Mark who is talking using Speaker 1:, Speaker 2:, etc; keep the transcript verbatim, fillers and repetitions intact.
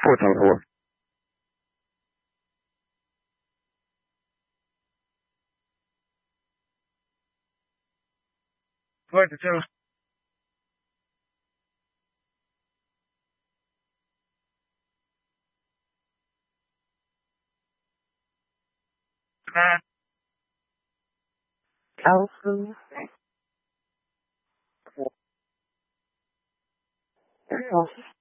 Speaker 1: Fourth on the floor. Fourth to two. Nine. Alpha. Four.